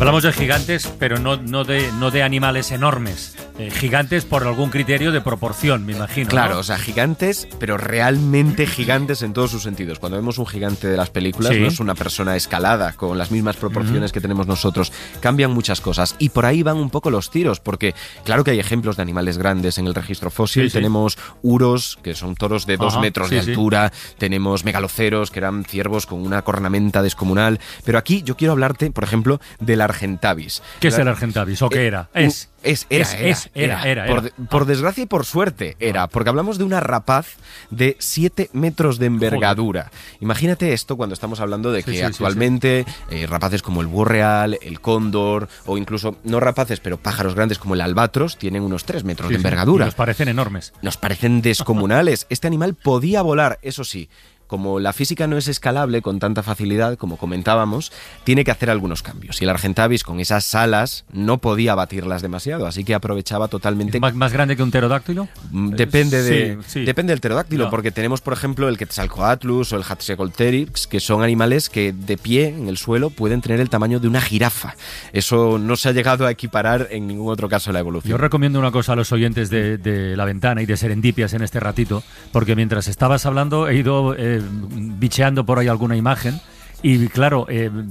Hablamos de gigantes, pero no de animales enormes. Gigantes por algún criterio de proporción, me imagino. Claro, ¿no? O sea, gigantes, pero realmente gigantes en todos sus sentidos. Cuando vemos un gigante de las películas, Sí. no es una persona escalada con las mismas proporciones que tenemos nosotros. Cambian muchas cosas. Y por ahí van un poco los tiros, porque claro que hay ejemplos de animales grandes en el registro fósil. Sí. Tenemos uros, que son toros de 2 metros de sí. altura. Tenemos megaloceros, que eran ciervos con una cornamenta descomunal. Pero aquí yo quiero hablarte, por ejemplo, del Argentavis. ¿Qué es el Argentavis? ¿O qué era? Era. Por desgracia y por suerte era, porque hablamos de una rapaz de 7 metros de envergadura. Imagínate esto cuando estamos hablando de que actualmente rapaces como el búho real, el cóndor, o incluso, no rapaces, pero pájaros grandes como el albatros, tienen unos 3 metros de envergadura. Y nos parecen enormes. Nos parecen descomunales. Este animal podía volar, eso sí. Como la física no es escalable con tanta facilidad, como comentábamos, tiene que hacer algunos cambios. Y el Argentavis, con esas alas, no podía batirlas demasiado, así que aprovechaba totalmente... ¿Más grande que un pterodáctilo? Depende del pterodáctilo, No. porque tenemos, por ejemplo, el Quetzalcoatlus o el Hatzecotnetl, que son animales que de pie, en el suelo, pueden tener el tamaño de una jirafa. Eso no se ha llegado a equiparar en ningún otro caso de la evolución. Yo recomiendo una cosa a los oyentes de La Ventana y de Serendipias en este ratito, porque mientras estabas hablando he ido bicheando por ahí alguna imagen y claro,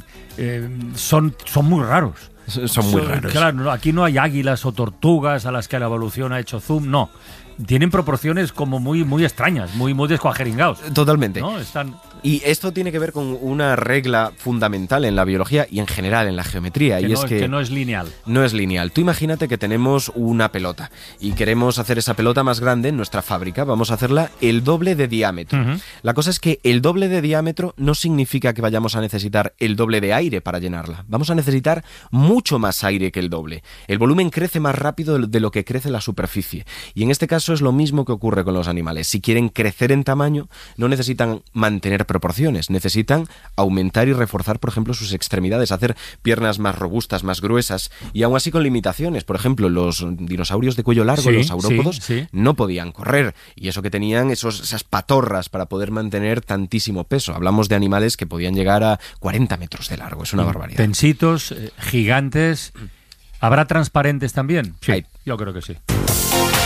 son muy raros. Son muy raros. Claro, aquí no hay águilas o tortugas a las que la evolución ha hecho zoom, no. Tienen proporciones como muy extrañas, muy descuajeringados. Totalmente. ¿No? Y esto tiene que ver con una regla fundamental en la biología y en general en la geometría. Que no es lineal. No es lineal. Tú imagínate que tenemos una pelota y queremos hacer esa pelota más grande en nuestra fábrica. Vamos a hacerla el doble de diámetro. Uh-huh. La cosa es que el doble de diámetro no significa que vayamos a necesitar el doble de aire para llenarla. Vamos a necesitar mucho más aire que el doble. El volumen crece más rápido de lo que crece la superficie. Y en este caso es lo mismo que ocurre con los animales. Si quieren crecer en tamaño, no necesitan mantener proporciones, necesitan aumentar y reforzar, por ejemplo, sus extremidades, hacer piernas más robustas, más gruesas, y aún así con limitaciones. Por ejemplo, los dinosaurios de cuello largo, los saurópodos, no podían correr, y eso que tenían esas patorras para poder mantener tantísimo peso. Hablamos de animales que podían llegar a 40 metros de largo, es una barbaridad. Tensitos, gigantes. ¿Habrá transparentes también? Sí. Yo creo que sí.